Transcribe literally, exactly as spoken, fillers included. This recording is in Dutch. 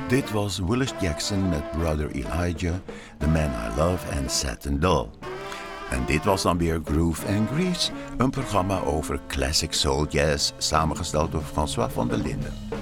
Dit was Willis Jackson met Brother Elijah, The Man I Love en Satin Doll. En dit was dan weer Groove and Grease, een programma over classic soul jazz, samengesteld door François van der Linden.